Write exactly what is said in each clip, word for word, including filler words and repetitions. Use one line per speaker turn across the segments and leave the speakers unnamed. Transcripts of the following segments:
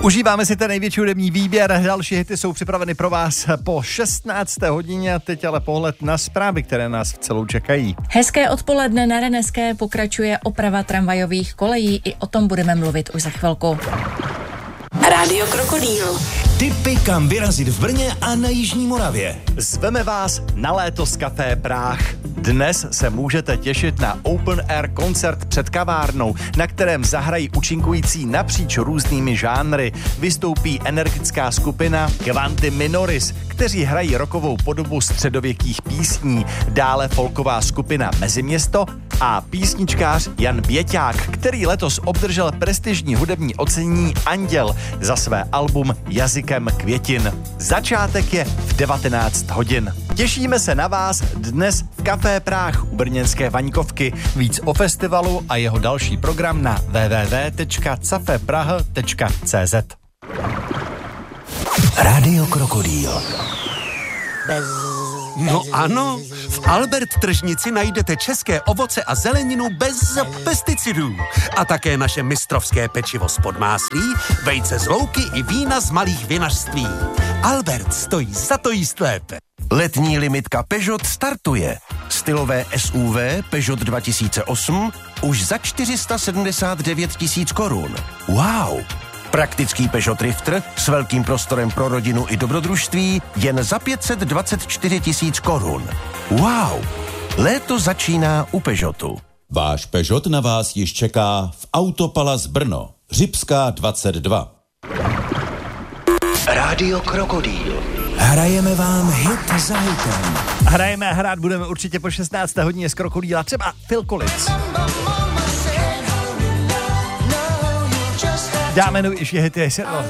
Užíváme si ten největší hudební výběr, další hity jsou připraveny pro vás po šestnácté hodině, teď ale pohled na zprávy, které nás v celou čekají.
Hezké odpoledne, na Reneské pokračuje oprava tramvajových kolejí, i o tom budeme mluvit už za chvilku.
Rádio Krokodýl.
Tipy, kam vyrazit v Brně a na Jižní Moravě.
Zveme vás na léto z Café Práh. Dnes se můžete těšit na open air koncert před kavárnou, na kterém zahrají účinkující napříč různými žánry. Vystoupí energická skupina Quanti Minoris, kteří hrají rockovou podobu středověkých písní, dále folková skupina Meziměsto a písničkář Jan Běťák, který letos obdržel prestižní hudební ocenění Anděl za své album Jazykem květin. Začátek je v devatenáct hodin. Těšíme se na vás dnes v Café Práh u brněnské Vaňkovky. Víc o festivalu a jeho další program na w w w tečka cafeprah tečka c z.
Rádio Krokodýl.
No ano, v Albert tržnici najdete české ovoce a zeleninu bez pesticidů. A také naše mistrovské pečivo z podmáslí, vejce z louky i vína z malých vinařství. Albert stojí za to jíst lépe.
Letní limitka Peugeot startuje. Stylové S U V Peugeot dva tisíce osm už za čtyři sta sedmdesát devět tisíc korun. Wow! Praktický Peugeot Rifter s velkým prostorem pro rodinu i dobrodružství jen za pět set dvacet čtyři tisíc korun. Wow! Léto začíná u Peugeotu.
Váš Peugeot na vás již čeká v Autopalace Brno. Řipská dvacet dva.
Rádio Krokodýl. Hrajeme vám hit za hitem.
Hrajeme a hrát budeme určitě po šestnácté hodině z Krokodýla, třeba Phil Collins. Dáme nu ještě hity sedlo.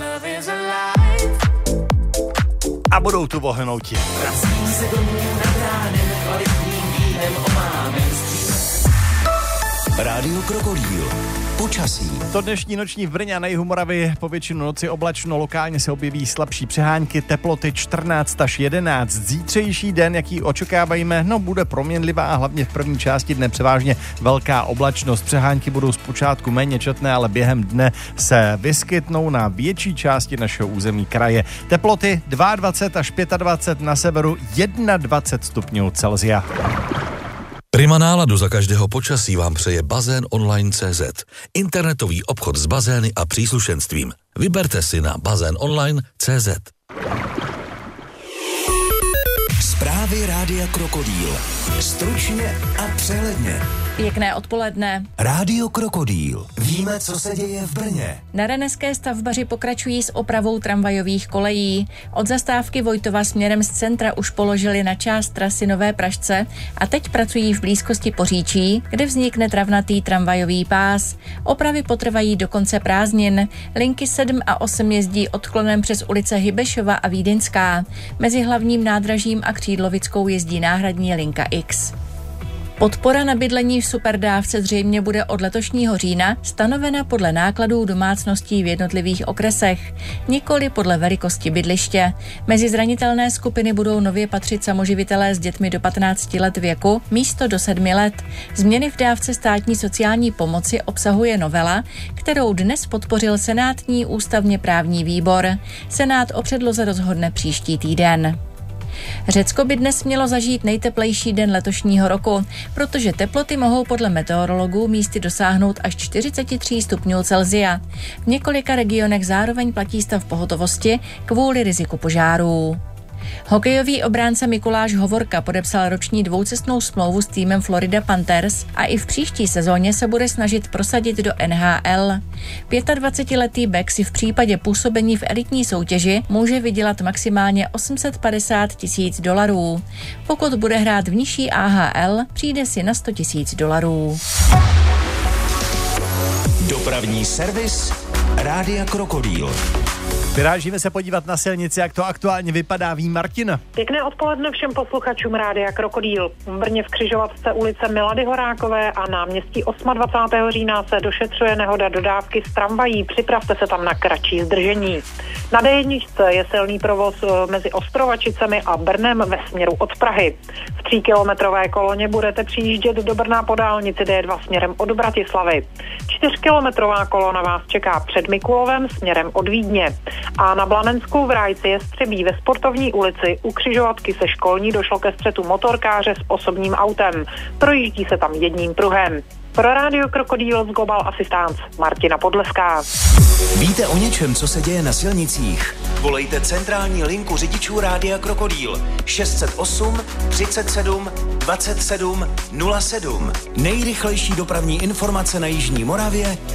A budou tu vohnouti.
Rádio Krokodýl. Počasí.
To dnešní noční v Brně a na jihu Moravy po většinu noci oblačno, lokálně se objeví slabší přehánky, teploty čtrnáct až jedenáct. Zítřejší den, jaký očekáváme, no bude proměnlivá a hlavně v první části dne převážně velká oblačnost. Přehánky budou zpočátku méně četné, ale během dne se vyskytnou na větší části našeho území kraje. Teploty dvacet dva až dvacet pět, na severu dvacet jedna stupňů Celsia.
Prima náladu za každého počasí vám přeje Bazén online tečka cé zet. Internetový obchod s bazény a příslušenstvím. Vyberte si na bazén online tečka cé zet.
Zprávy Rádia Krokodýl. Stručně a přehledně.
Pěkné odpoledne.
Rádio Krokodýl. Víme, co se děje v Brně.
Na Reneské stavbaři pokračují s opravou tramvajových kolejí. Od zastávky Vojtova směrem z centra už položili na část trasy Nové Pražce a teď pracují v blízkosti Poříčí, kde vznikne travnatý tramvajový pás. Opravy potrvají do konce prázdnin. Linky sedm a osm jezdí odklonem přes ulice Hybešova a Vídeňská. Mezi hlavním nádražím a Křídlovickou jezdí náhradní linka X. Podpora na bydlení v superdávce zřejmě bude od letošního října stanovena podle nákladů domácností v jednotlivých okresech, nikoli podle velikosti bydliště. Mezi zranitelné skupiny budou nově patřit samoživitelé s dětmi do patnácti let věku místo do sedmi let. Změny v dávce státní sociální pomoci obsahuje novela, kterou dnes podpořil Senátní ústavně právní výbor. Senát o předloze rozhodne příští týden. Řecko by dnes mělo zažít nejteplejší den letošního roku, protože teploty mohou podle meteorologů místy dosáhnout až čtyřicet tři stupňů Celsia. V několika regionech zároveň platí stav pohotovosti kvůli riziku požárů. Hokejový obránce Mikuláš Hovorka podepsal roční dvoucestnou smlouvu s týmem Florida Panthers a i v příští sezóně se bude snažit prosadit do N H L. dvacetiletý back si v případě působení v elitní soutěži může vydělat maximálně osm set padesát tisíc dolarů. Pokud bude hrát v nižší A H L, přijde si na sto tisíc dolarů.
Dopravní servis Rádia Krokodýl.
Vyrážíme se podívat na silnici, jak to aktuálně vypadá, ví Martina.
Pěkné odpoledne všem posluchačům Rádia Krokodýl. V Brně v křižovatce ulice Milady Horákové a náměstí dvacátého osmého října se došetřuje nehoda dodávky z tramvají. Připravte se tam na kratší zdržení. Na dé jedna je silný provoz mezi Ostrovačicemi a Brnem ve směru od Prahy. V tříkilometrové koloně budete přijíždět do Brna po dálnici dé dva směrem od Bratislavy. Čtyřkilometrová kolona vás čeká před Mikulovem směrem od Vídně. A na Blanenskou v Rájci je Střebí ve Sportovní ulici u křižovatky se školní došlo ke střetu motorkáře s osobním autem. Projíždí se tam jedním pruhem. Pro Rádio Krokodýl z Global Assistance Martina Podleská.
Víte o něčem, co se děje na silnicích? Volejte centrální linku řidičů Rádia Krokodýl šest set osm třicet sedm dvacet sedm nula sedm. Nejrychlejší dopravní informace na jižní Moravě